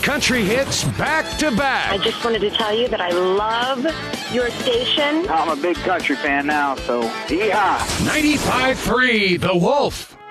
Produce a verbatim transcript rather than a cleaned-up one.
country hits back to back. I just wanted to tell you that I love your station. I'm a big country fan now, so yeehaw. ninety-five point three The Wolf.